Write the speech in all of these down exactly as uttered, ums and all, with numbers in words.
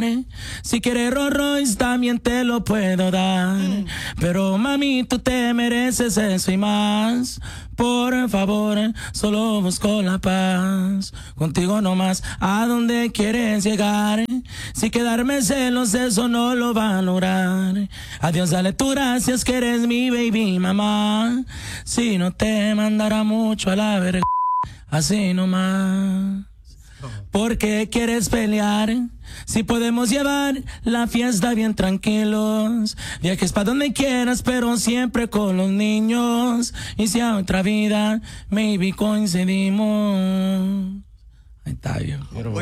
Si quieres Rolls Royce también te lo puedo dar. Mm. Pero mami, tú te mereces eso y más. Por favor, solo busco la paz. Contigo nomás, ¿a dónde quieres llegar? Si quedarme celos, eso no lo va a lograr. Adiós, dale tú gracias que eres mi baby mamá. Si no te mandara mucho a la verga, así nomás. ¿Por qué quieres pelear? Si podemos llevar la fiesta bien tranquilos. Viajes pa' donde quieras, pero siempre con los niños. Y si a otra vida, maybe coincidimos. Ahí está, yo. Bueno.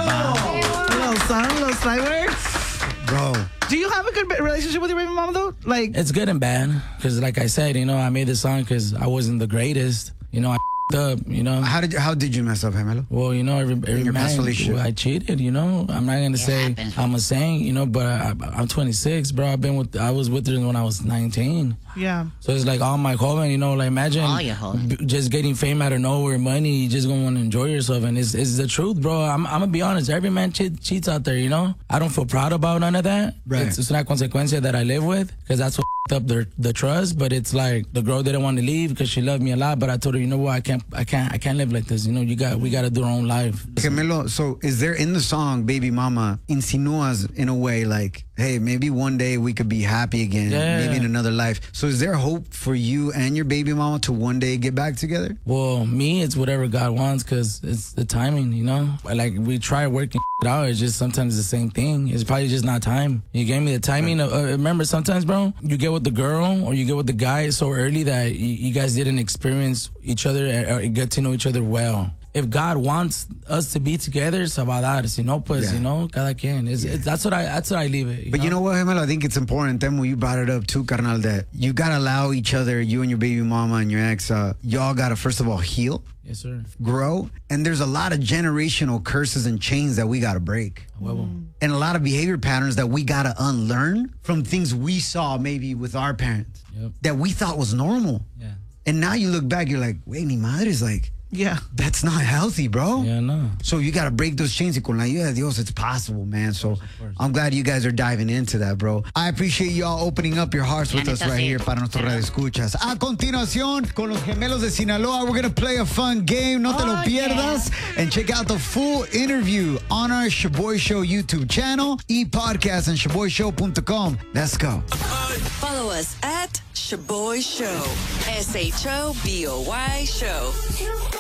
Little song, little side words. Bro. Do you have a good relationship with your baby mama, though? Like, it's good and bad. Because like I said, you know, I made this song because I wasn't the greatest. You know, I up, you know. How did you, how did you mess up, Gemelo? Well, you know, every, every your past man, relationship? I cheated, you know. I'm not gonna It say happens. I'm a saint, you know, but I, I'm twenty-six, bro. I've been with, I was with her when I was nineteen. yeah. So it's like all my joven, you know, like imagine All your joven. b- just getting fame out of nowhere, money, you just gonna want to enjoy yourself, and it's, it's the truth, bro. I'm, I'm gonna be honest, every man che- cheats out there, you know. I don't feel proud about none of that. Right. It's, it's una consecuencia that I live with, because that's what f***ed up their, the trust. But it's like the girl didn't want to leave because she loved me a lot, but I told her, you know what, I can't, I can't, I can't live like this. You know, you got, we got to do our own life. Gemelo, so is there in the song Baby Mama insinuas in a way like, hey, maybe one day we could be happy again, Yeah. maybe in another life. So is there hope for you and your baby mama to one day get back together? Well, me, it's whatever God wants, because it's the timing, you know? Like, we try working it out. It's just sometimes the same thing. It's probably just not time. You gave me the timing. Of, uh, remember, sometimes, bro, you get with the girl or you get with the guy so early that you, you guys didn't experience each other or get to know each other well. If God wants us to be together, se va a dar. Si no, pues, Yeah. you know, cada quien. It's, Yeah. it's, that's what I that's what I leave it. You But know? you know what, Gemelo? I think it's important, Temu, you brought it up too, carnal, that you got to allow each other, you and your baby mama and your ex, uh, y'all got to, first of all, heal, Yes, sir. grow. And there's a lot of generational curses and chains that we got to break. Huevo. And a lot of behavior patterns that we got to unlearn from things we saw maybe with our parents Yep. that we thought was normal. Yeah. And now you look back, you're like, wait, ni madres, like, Yeah. that's not healthy, bro. Yeah, no. So you got to break those chains. Y con la ayuda de Dios, it's possible, man. So course. I'm glad you guys are diving into that, bro. I appreciate y'all opening up your hearts with La us neta, right sí. here para nuestros radioescuchas. A continuación, con los gemelos de Sinaloa, we're going to play a fun game. No te lo Oh, pierdas. And check out the full interview on our Shaboy Show YouTube channel, e-podcast, and shaboy show dot com. Let's go. Follow us at Shaboy Show. S H O B O Y Show.